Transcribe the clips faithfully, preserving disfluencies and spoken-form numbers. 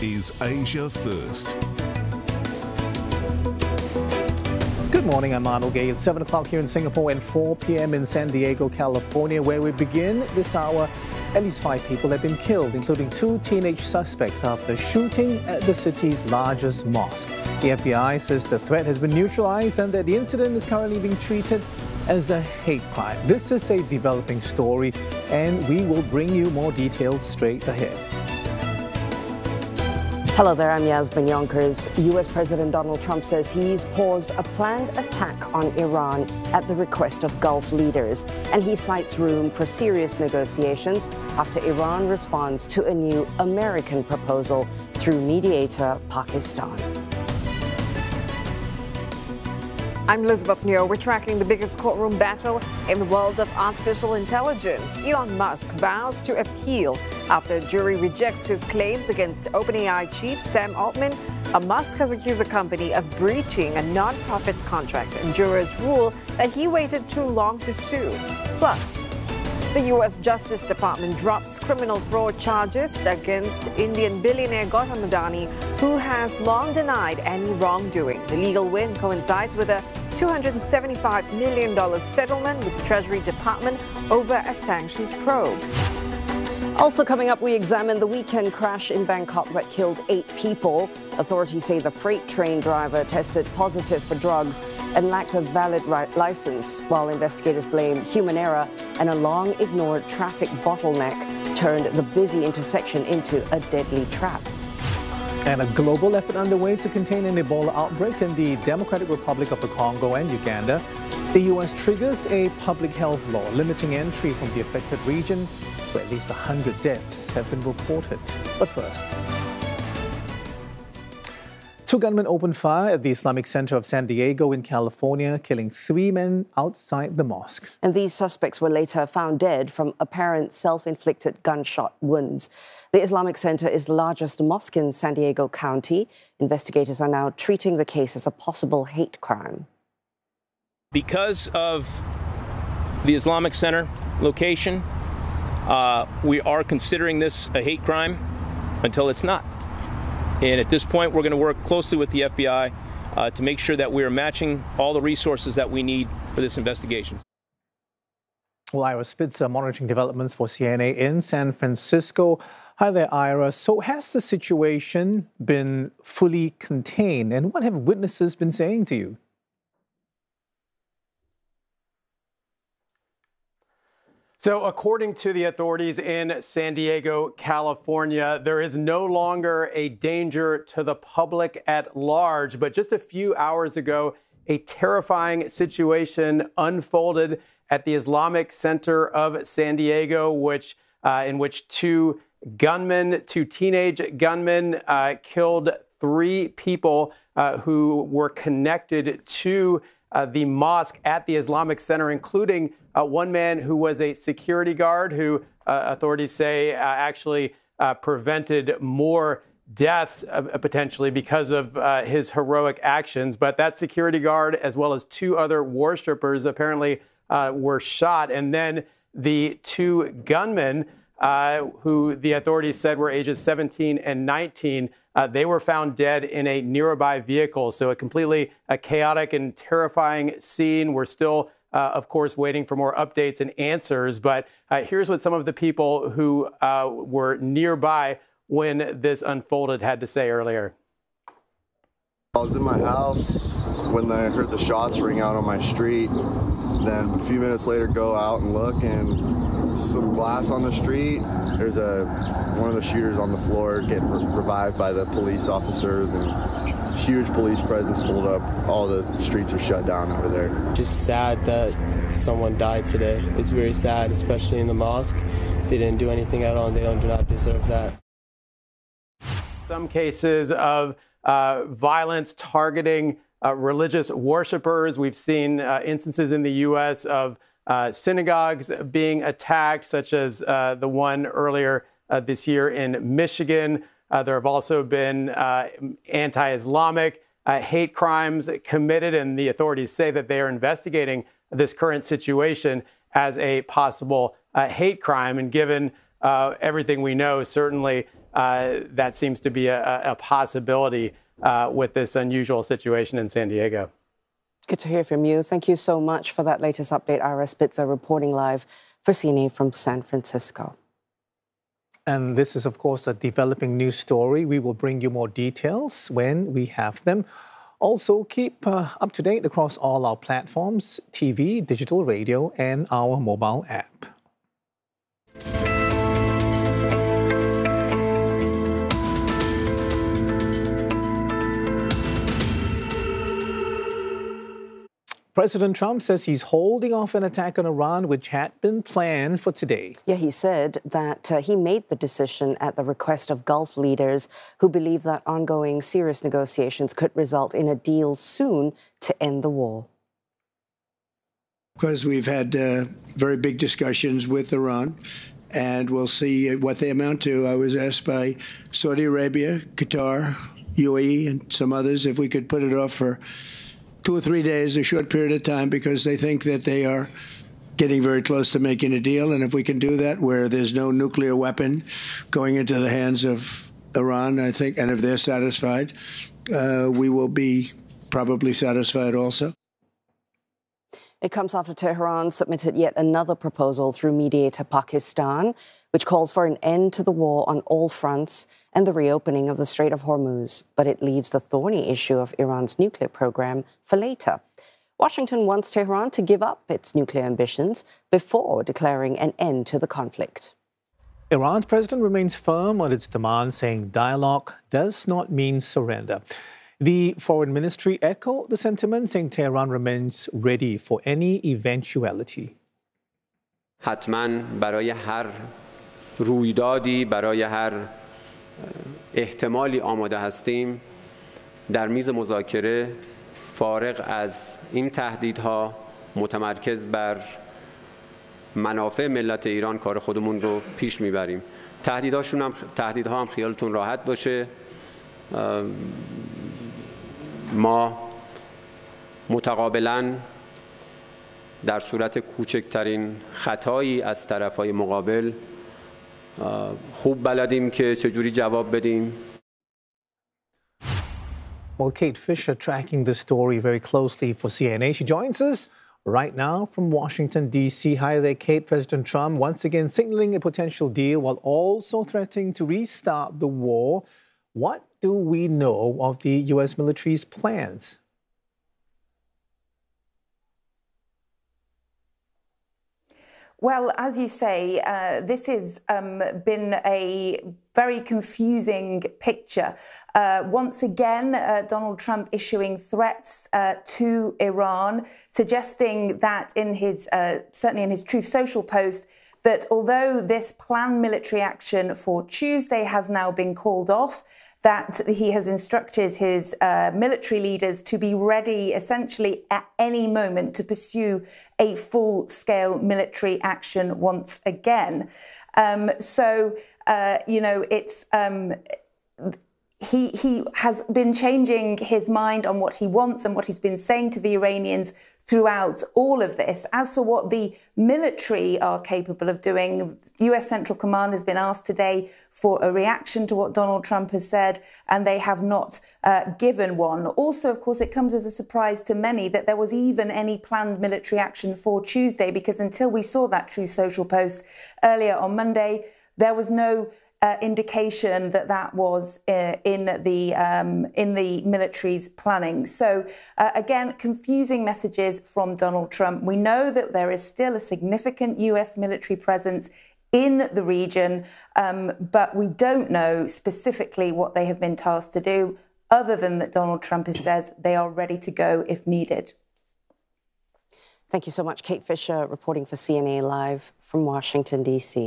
is Asia First. Good morning, I'm Arnold Gay. It's seven o'clock here in Singapore and four p.m. in San Diego, California, where we begin this hour. At least five people have been killed, including two teenage suspects after shooting at the city's largest mosque. The F B I says the threat has been neutralized and that the incident is currently being treated as a hate crime. This is a developing story, and we will bring you more details straight ahead. Hello there, I'm Yasmin Yonkers. U S President Donald Trump says he's paused a planned attack on Iran at the request of Gulf leaders, and he cites room for serious negotiations after Iran responds to a new American proposal through mediator Pakistan. I'm Elizabeth Neo. We're tracking the biggest courtroom battle in the world of artificial intelligence. Elon Musk vows to appeal after a jury rejects his claims against OpenAI chief Sam Altman. Musk has accused the company of breaching a non-profit contract, and jurors rule that he waited too long to sue. Plus, the U S Justice Department drops criminal fraud charges against Indian billionaire Gautam Adani, who has long denied any wrongdoing. The legal win coincides with a two hundred seventy-five million dollars settlement with the Treasury Department over a sanctions probe. Also coming up, we examine the weekend crash in Bangkok that killed eight people. Authorities say the freight train driver tested positive for drugs and lacked a valid license, while investigators blame human error and a long-ignored traffic bottleneck turned the busy intersection into a deadly trap. And a global effort underway to contain an Ebola outbreak in the Democratic Republic of the Congo and Uganda. The U S triggers a public health law limiting entry from the affected region, where at least one hundred deaths have been reported. But first, two gunmen opened fire at the Islamic Center of San Diego in California, killing three men outside the mosque. And these suspects were later found dead from apparent self-inflicted gunshot wounds. The Islamic Center is the largest mosque in San Diego County. Investigators are now treating the case as a possible hate crime. Because of the Islamic Center location, uh, we are considering this a hate crime until it's not. And at this point, we're going to work closely with the F B I uh, to make sure that we are matching all the resources that we need for this investigation. Well, Ira Spitzer monitoring developments for C N A in San Francisco. Hi there, Ira. So has the situation been fully contained, and what have witnesses been saying to you? So according to the authorities in San Diego, California, there is no longer a danger to the public at large. But just a few hours ago, a terrifying situation unfolded at the Islamic Center of San Diego, which uh, in which two gunmen, two teenage gunmen, uh, killed three people uh, who were connected to uh, the mosque at the Islamic Center, including Uh, one man who was a security guard who uh, authorities say uh, actually uh, prevented more deaths uh, potentially because of uh, his heroic actions. But that security guard, as well as two other worshipers, apparently uh, were shot. And then the two gunmen uh, who the authorities said were ages seventeen and nineteen, uh, they were found dead in a nearby vehicle. So a completely a chaotic and terrifying scene. We're still Uh, of course, waiting for more updates and answers. But uh, here's what some of the people who uh, were nearby when this unfolded had to say earlier. I was in my house when I heard the shots ring out on my street. Then a few minutes later, go out and look, and some glass on the street. There's a one of the shooters on the floor getting re- revived by the police officers, and huge police presence pulled up. All the streets are shut down over there. Just sad that someone died today. It's very sad, especially in the mosque. They didn't do anything at all, and they don't do not deserve that. Some cases of uh, violence targeting uh, religious worshipers. We've seen uh, instances in the U S of uh, synagogues being attacked, such as uh, the one earlier uh, this year in Michigan. Uh, there have also been uh, anti-Islamic uh, hate crimes committed, and the authorities say that they are investigating this current situation as a possible uh, hate crime. And given uh, everything we know, certainly uh, that seems to be a, a possibility uh, with this unusual situation in San Diego. Good to hear from you. Thank you so much for that latest update. Ira Spitzer reporting live for C N A from San Francisco. And this is, of course, a developing news story. We will bring you more details when we have them. Also, keep uh, up to date across all our platforms, T V, digital radio, and our mobile app. President Trump says he's holding off an attack on Iran, which had been planned for today. Yeah, he said that uh, he made the decision at the request of Gulf leaders who believe that ongoing serious negotiations could result in a deal soon to end the war. Because we've had uh, very big discussions with Iran, and we'll see what they amount to. I was asked by Saudi Arabia, Qatar, U A E, and some others if we could put it off for two or three days, a short period of time, because they think that they are getting very close to making a deal. And if we can do that where there's no nuclear weapon going into the hands of Iran, I think, and if they're satisfied, uh, we will be probably satisfied also. It comes after Tehran submitted yet another proposal through mediator Pakistan, which calls for an end to the war on all fronts and the reopening of the Strait of Hormuz. But it leaves the thorny issue of Iran's nuclear program for later. Washington wants Tehran to give up its nuclear ambitions before declaring an end to the conflict. Iran's president remains firm on its demand, saying dialogue does not mean surrender. The foreign ministry echoed the sentiment, saying Tehran remains ready for any eventuality. حتما برای هر رویدادی، برای هر احتمالی آماده هستیم. در میز مذاکره فارغ از این تهدیدها متمرکز بر منافع ملت ایران کار خودمون رو پیش میبریم. تهدیدهاشون هم تهدیدها هم خیالتون راحت باشه. ما متقابلاً در صورت کوچکترین خطایی از طرفهای مقابل خوب بلدیم که چجوری جواب بدیم. Well, Kate Fisher tracking the story very closely for C N A. She joins us right now from Washington, D C. Hi there, Kate. President Trump once again signaling a potential deal while also threatening to restart the war. What do we know of the U S military's plans? Well, as you say, uh, this has um, been a very confusing picture. Uh, once again, uh, Donald Trump issuing threats uh, to Iran, suggesting that in his, uh, certainly in his Truth Social post, that although this planned military action for Tuesday has now been called off, that he has instructed his uh, military leaders to be ready essentially at any moment to pursue a full-scale military action once again. Um, so, uh, you know, it's... Um, He, he has been changing his mind on what he wants and what he's been saying to the Iranians throughout all of this. As for what the military are capable of doing, U S Central Command has been asked today for a reaction to what Donald Trump has said, and they have not uh, given one. Also, of course, it comes as a surprise to many that there was even any planned military action for Tuesday, because until we saw that Truth Social post earlier on Monday, there was no Uh, indication that that was uh, in the um, in the military's planning. So uh, again, confusing messages from Donald Trump. We know that there is still a significant U S military presence in the region, um, but we don't know specifically what they have been tasked to do, other than that Donald Trump has says they are ready to go if needed. Thank you so much, Kate Fisher, reporting for C N A Live from Washington, D C.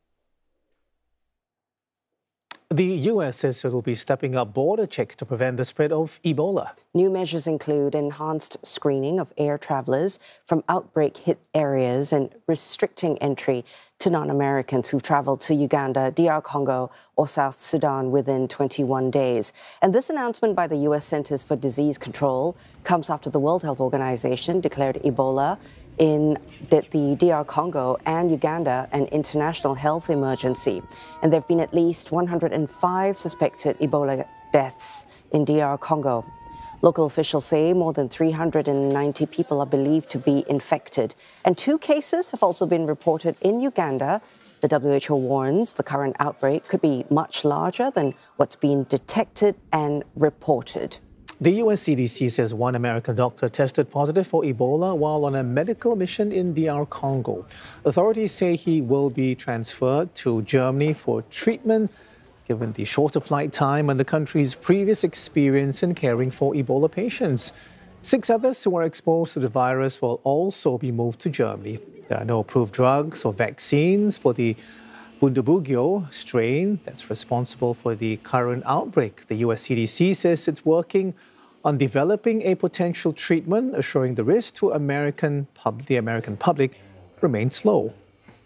The U S says it will be stepping up border checks to prevent the spread of Ebola. New measures include enhanced screening of air travelers from outbreak-hit areas and restricting entry to non-Americans who've traveled to Uganda, D R Congo or South Sudan within twenty-one days. And this announcement by the U S Centers for Disease Control comes after the World Health Organization declared Ebola in the D R Congo and Uganda an international health emergency. And there have been at least one hundred five suspected Ebola deaths in D R Congo. Local officials say more than three hundred ninety people are believed to be infected. And two cases have also been reported in Uganda. The W H O warns the current outbreak could be much larger than what's been detected and reported. The U S C D C says one American doctor tested positive for Ebola while on a medical mission in D R Congo. Authorities say he will be transferred to Germany for treatment, given the shorter flight time and the country's previous experience in caring for Ebola patients. Six others who were exposed to the virus will also be moved to Germany. There are no approved drugs or vaccines for the Bundibugyo strain that's responsible for the current outbreak. The U S C D C says it's working on developing a potential treatment, assuring the risk to American pub- the American public remains low.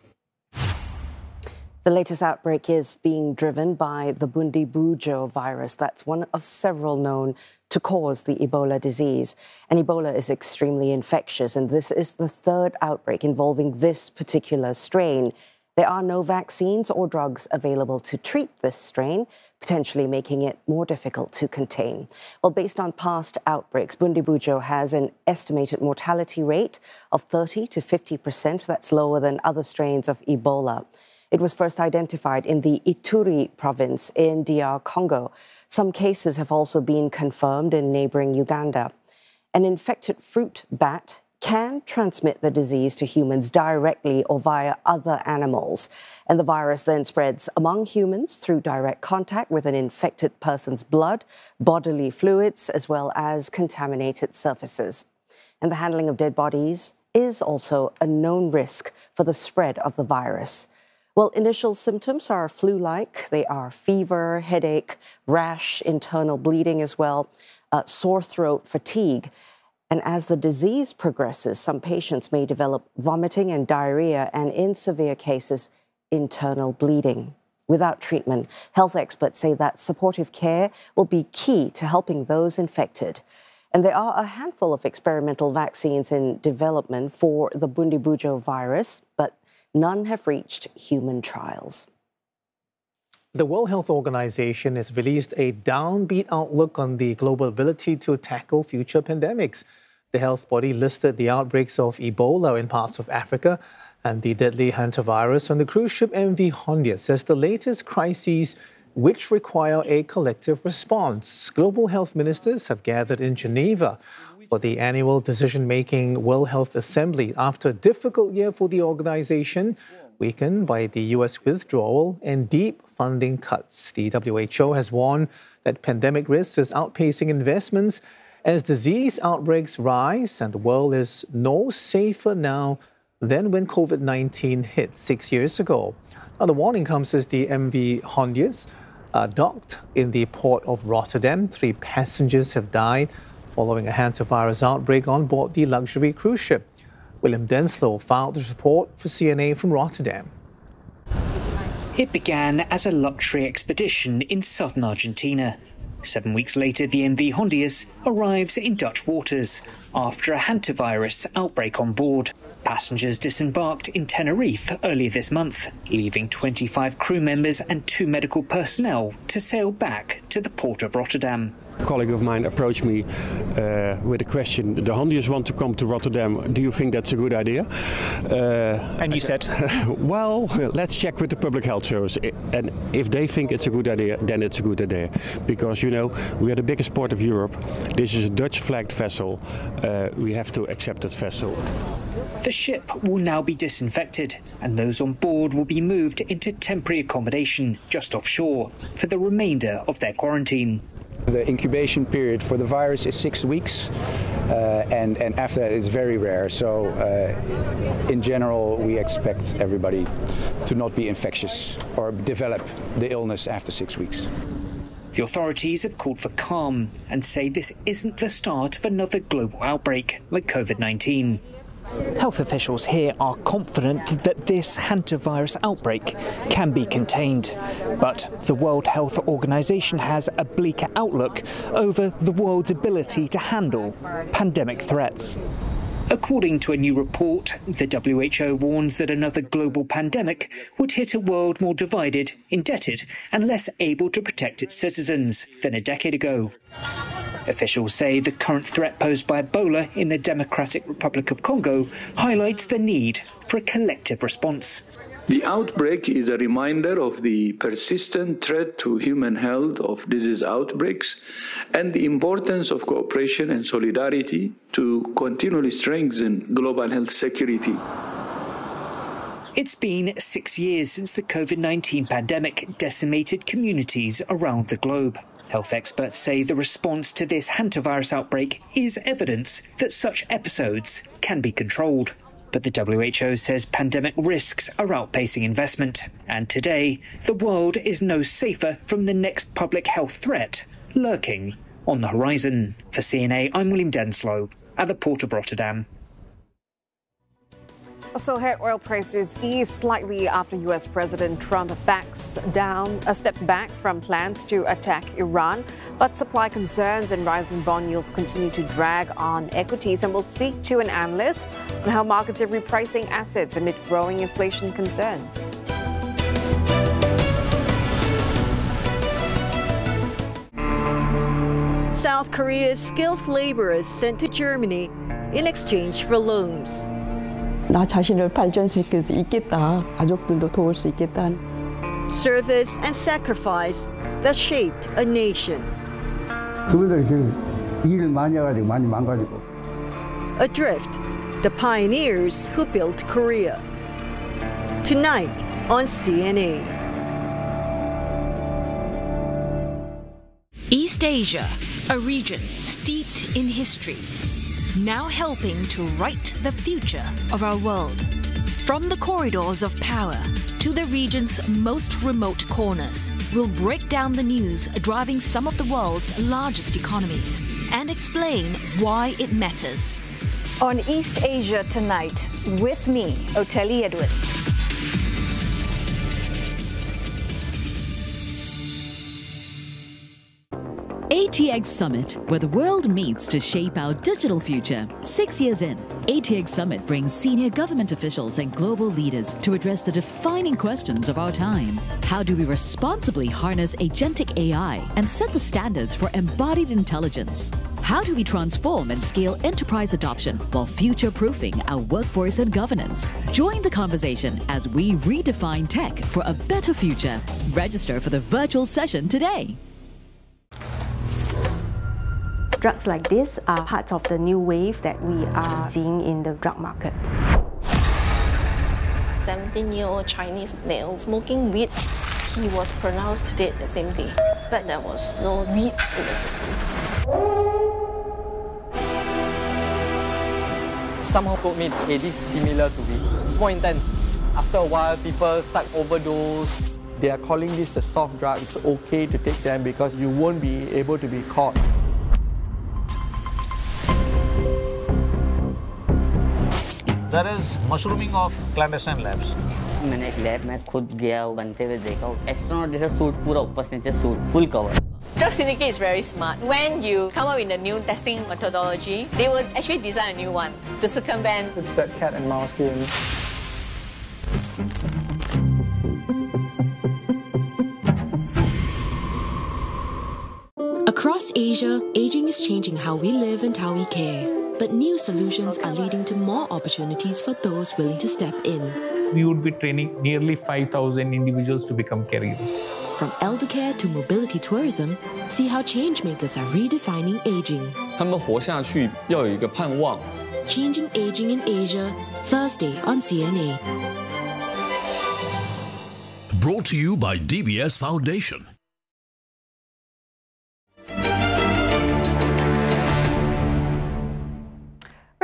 The latest outbreak is being driven by the Bundibugyo virus. That's one of several known to cause the Ebola disease. And Ebola is extremely infectious, and this is the third outbreak involving this particular strain. There are no vaccines or drugs available to treat this strain, potentially making it more difficult to contain. Well, based on past outbreaks, Bundibugyo has an estimated mortality rate of thirty to fifty percent. That's lower than other strains of Ebola. It was first identified in the Ituri province in D R Congo. Some cases have also been confirmed in neighboring Uganda. An infected fruit bat can transmit the disease to humans directly or via other animals. And the virus then spreads among humans through direct contact with an infected person's blood, bodily fluids, as well as contaminated surfaces. And the handling of dead bodies is also a known risk for the spread of the virus. Well, initial symptoms are flu-like. They are fever, headache, rash, internal bleeding as well, uh, sore throat, fatigue. And as the disease progresses, some patients may develop vomiting and diarrhea, and in severe cases, internal bleeding. Without treatment, health experts say that supportive care will be key to helping those infected. And there are a handful of experimental vaccines in development for the Bundibugyo virus, but none have reached human trials. The World Health Organization has released a downbeat outlook on the global ability to tackle future pandemics. The health body listed the outbreaks of Ebola in parts of Africa and the deadly hantavirus on the cruise ship M V Hondias as the latest crises which require a collective response. Global health ministers have gathered in Geneva for the annual decision-making World Health Assembly after a difficult year for the organization, weakened by the U S withdrawal and deep funding cuts. The W H O has warned that pandemic risk is outpacing investments as disease outbreaks rise, and the world is no safer now than when COVID nineteen hit six years ago. Now, the warning comes as the M V Hondias uh, docked in the port of Rotterdam. Three passengers have died following a hantavirus outbreak on board the luxury cruise ship. William Denslow filed this report for C N A from Rotterdam. It began as a luxury expedition in southern Argentina. Seven weeks later, the M V Hondias arrives in Dutch waters after a hantavirus outbreak on board. Passengers disembarked in Tenerife earlier this month, leaving twenty-five crew members and two medical personnel to sail back to the port of Rotterdam. A colleague of mine approached me uh, with a question. The Hondias want to come to Rotterdam. Do you think that's a good idea? Uh, and you said? Well, let's check with the Public Health Service. And if they think it's a good idea, then it's a good idea. Because, you know, we are the biggest port of Europe. This is a Dutch-flagged vessel. Uh, we have to accept that vessel. The ship will now be disinfected, and those on board will be moved into temporary accommodation just offshore for the remainder of their quarantine. The incubation period for the virus is six weeks, uh, and, and after that it's very rare. So uh, in general, we expect everybody to not be infectious or develop the illness after six weeks. The authorities have called for calm and say this isn't the start of another global outbreak like COVID nineteen. Health officials here are confident that this hantavirus outbreak can be contained. But the World Health Organization has a bleaker outlook over the world's ability to handle pandemic threats. According to a new report, the W H O warns that another global pandemic would hit a world more divided, indebted, and less able to protect its citizens than a decade ago. Officials say the current threat posed by Ebola in the Democratic Republic of Congo highlights the need for a collective response. The outbreak is a reminder of the persistent threat to human health of disease outbreaks and the importance of cooperation and solidarity to continually strengthen global health security. It's been six years since the COVID nineteen pandemic decimated communities around the globe. Health experts say the response to this hantavirus outbreak is evidence that such episodes can be controlled. But the W H O says pandemic risks are outpacing investment. And today, the world is no safer from the next public health threat lurking on the horizon. For C N A, I'm William Denslow at the Port of Rotterdam. Also, hit oil prices ease slightly after U S President Trump backs down, uh, steps back from plans to attack Iran. But supply concerns and rising bond yields continue to drag on equities. And we'll speak to an analyst on how markets are repricing assets amid growing inflation concerns. South Korea's skilled laborers sent to Germany in exchange for loans. 나 자신을 발전시킬 수 있겠다. 가족들도 도울 수 있겠다. Service and sacrifice that shaped a nation. 그분들이 일을 많이 해가지고 많이 망가지고. Adrift, the pioneers who built Korea. Tonight on C N A. East Asia, a region steeped in history, now helping to write the future of our world. From the corridors of power to the region's most remote corners, we'll break down the news driving some of the world's largest economies and explain why it matters. On East Asia Tonight, with me, Oteli Edwards. A T X Summit, where the world meets to shape our digital future. Six years in, A T X Summit brings senior government officials and global leaders to address the defining questions of our time. How do we responsibly harness agentic A I and set the standards for embodied intelligence? How do we transform and scale enterprise adoption while future-proofing our workforce and governance? Join the conversation as we redefine tech for a better future. Register for the virtual session today. Drugs like this are part of the new wave that we are seeing in the drug market. seventeen-year-old Chinese male smoking weed, he was pronounced dead the same day, but there was no weed in the system. Somehow told me, hey, this is similar to weed. It's more intense. After a while, people start overdose. They are calling this the soft drug. It's okay to take them because you won't be able to be caught. There is mushrooming of clandestine labs. मैंने एक lab में खुद गया बनते हुए देखा astronaut जैसा suit पूरा ऊपर से नीचे suit full cover. Drug syndicate is very smart. When you come up with a new testing methodology, they will actually design a new one to circumvent. It's that cat and mouse game. Across Asia, aging is changing how we live and how we care. But new solutions are leading to more opportunities for those willing to step in. We would be training nearly five thousand individuals to become caregivers. From elder care to mobility tourism, see how changemakers are redefining aging. 他们活下去要有一个盼望。 Changing Aging in Asia, Thursday on C N A. Brought to you by D B S Foundation.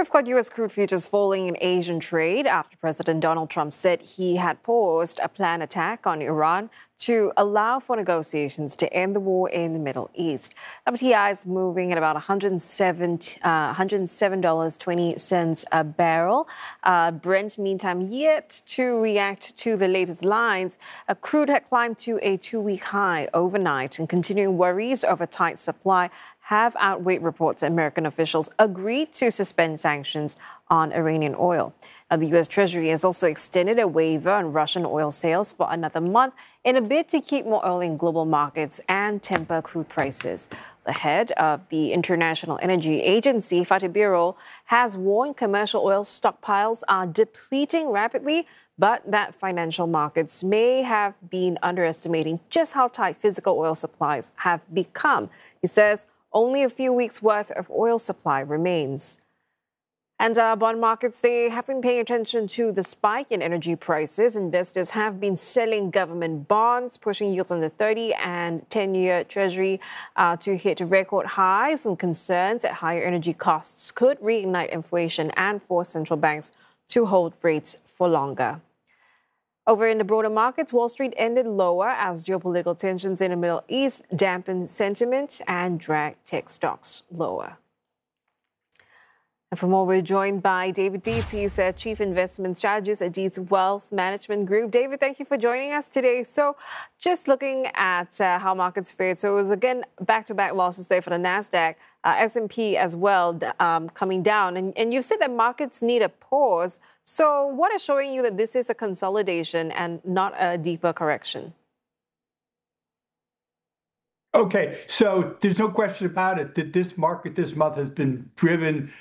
We've got U S crude futures falling in Asian trade after President Donald Trump said he had paused a planned attack on Iran to allow for negotiations to end the war in the Middle East. W T I is moving at about one hundred seven dollars and twenty cents a barrel. Uh, Brent, meantime, yet to react to the latest lines. Uh, crude had climbed to a two-week high overnight, and continuing worries over tight supply have outweighed reports that American officials agreed to suspend sanctions on Iranian oil. Now, the U S Treasury has also extended a waiver on Russian oil sales for another month in a bid to keep more oil in global markets and temper crude prices. The head of the International Energy Agency, Fatih Birol, has warned commercial oil stockpiles are depleting rapidly, but that financial markets may have been underestimating just how tight physical oil supplies have become. He says only a few weeks' worth of oil supply remains. And uh, bond markets, they have been paying attention to the spike in energy prices. Investors have been selling government bonds, pushing yields on the thirty and ten-year Treasury uh, to hit record highs, and concerns that higher energy costs could reignite inflation and force central banks to hold rates for longer. Over in the broader markets, Wall Street ended lower as geopolitical tensions in the Middle East dampened sentiment and dragged tech stocks lower. And for more, we're joined by David Dietz. He's a Chief Investment Strategist at Dietz Wealth Management Group. David, thank you for joining us today. So just looking at uh, how markets fared, so it was, again, back-to-back losses there for the NASDAQ, uh, S and P as well, um, coming down. And, and you've said that markets need a pause. So what is showing you that this is a consolidation and not a deeper correction? Okay, so there's no question about it that this market this month has been driven